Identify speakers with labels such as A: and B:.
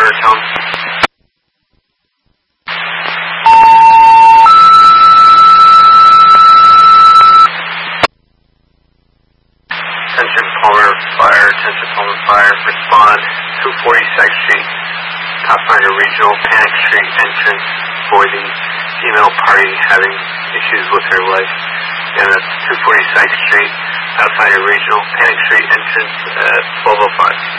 A: undertone. Attention Palmer Fire, respond, 242nd Street, Pathfinder Regional, Panic Street entrance for the female party having issues with her life. And that's 242nd Street, Pathfinder Regional, Panic Street entrance at 12:05.